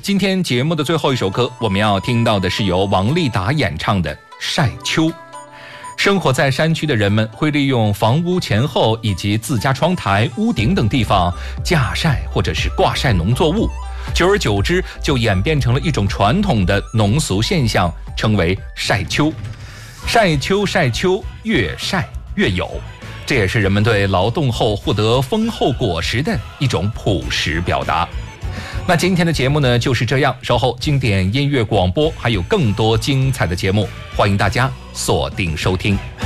今天节目的最后一首歌，我们要听到的是由王丽达演唱的《晒秋》。生活在山区的人们会利用房屋前后以及自家窗台、屋顶等地方架晒或者是挂晒农作物，久而久之就演变成了一种传统的农俗现象，称为晒秋。晒秋晒秋，越晒越有，这也是人们对劳动后获得丰厚果实的一种朴实表达。那今天的节目呢就是这样，稍后经典音乐广播还有更多精彩的节目，欢迎大家锁定收听。